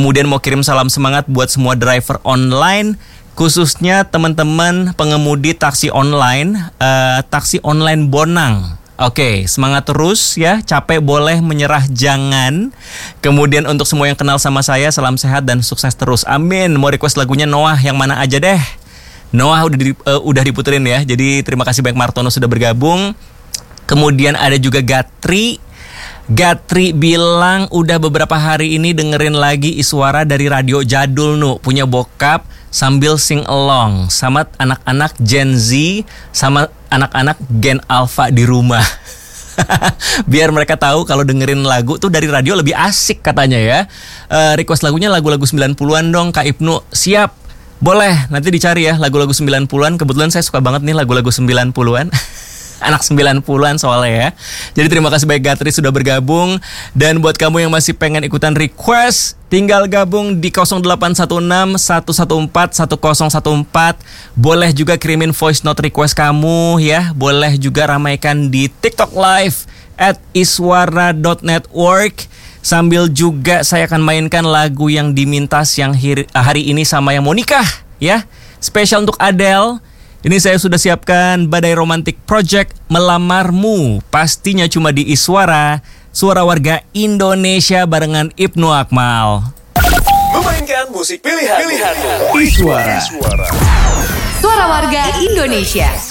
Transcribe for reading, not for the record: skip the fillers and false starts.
Kemudian mau kirim salam semangat buat semua driver online, khususnya teman-teman pengemudi taksi online Bonang. Oke, semangat terus ya, capek boleh, menyerah jangan. Kemudian untuk semua yang kenal sama saya, salam sehat dan sukses terus. Amin. Mau request lagunya Noah yang mana aja deh? Noah udah diputerin ya. Jadi terima kasih banyak Martono sudah bergabung. Kemudian ada juga Gatri bilang udah beberapa hari ini dengerin lagi Iswara dari radio jadul nu. Punya bokap sambil sing along sama anak-anak Gen Z sama anak-anak Gen Alpha di rumah. Biar mereka tahu kalau dengerin lagu tuh dari radio lebih asik katanya ya. Request lagunya lagu-lagu 90-an dong Kak Ibnu. Siap, boleh, nanti dicari ya lagu-lagu 90-an. Kebetulan saya suka banget nih lagu-lagu 90-an. Anak 90-an soalnya ya. Jadi terima kasih banyak Gatri sudah bergabung. Dan buat kamu yang masih pengen ikutan request, tinggal gabung di 0816 114 1014. Boleh juga kirimin voice note request kamu ya. Boleh juga ramaikan di TikTok Live @iswara.network. Sambil juga saya akan mainkan lagu yang diminta siang hari ini sama yang mau nikah ya. Spesial untuk Adele. Ini saya sudah siapkan Badai Romantic Project Melamarmu. Pastinya cuma di Iswara, suara warga Indonesia barengan Ibnu Akmal. Memainkan musik pilihan. Iswara. Suara warga Indonesia.